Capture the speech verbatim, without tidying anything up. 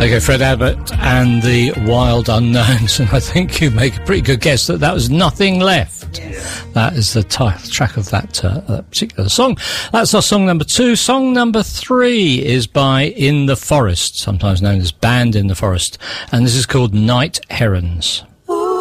Okay, Fred Abbott and the Wild Unknowns, and I think you make a pretty good guess that that was Nothing Left. That is the title track of that, uh, that particular song. That's our song number two. Song number three is by In the Forest, sometimes known as Band in the Forest, and this is called Night Herons.